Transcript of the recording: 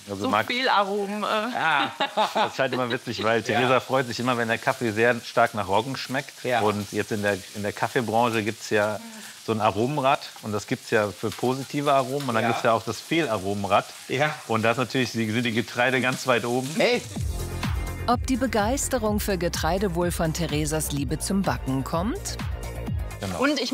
Also So viel Aromen. Ja, das ist halt immer witzig, weil Theresa freut sich immer, wenn der Kaffee sehr stark nach Roggen schmeckt. Ja. Und jetzt in der Kaffeebranche gibt es ja so ein Aromenrad. Und das gibt es ja für positive Aromen. Und dann gibt es ja auch das Fehlaromenrad. Ja. Und da ist natürlich, sind die Getreide ganz weit oben. Hey. Ob die Begeisterung für Getreide wohl von Theresas Liebe zum Backen kommt? Genau. Und ich